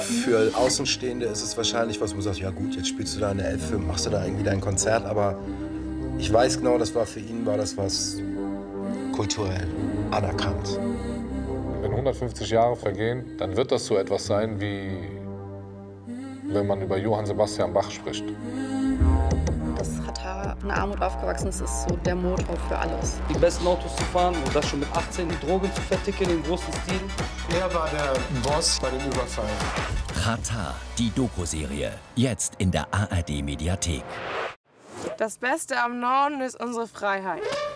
Für Außenstehende ist es wahrscheinlich was, wo du sagst, ja gut, jetzt spielst du da in der Elfe, machst du da irgendwie dein Konzert, aber ich weiß genau, das war für ihn, war das was kulturell anerkannt. Wenn 150 Jahre vergehen, dann wird das so etwas sein, wie wenn man über Johann Sebastian Bach spricht. Das Xatar in Armut aufgewachsen ist, ist so der Motor für alles. Die besten Autos zu fahren und das schon mit 18, die Drogen zu verticken im großen Stil. Er war der Boss bei dem Überfall. Xatar, die Doku-Serie, jetzt in der ARD-Mediathek. Das Beste am Norden ist unsere Freiheit.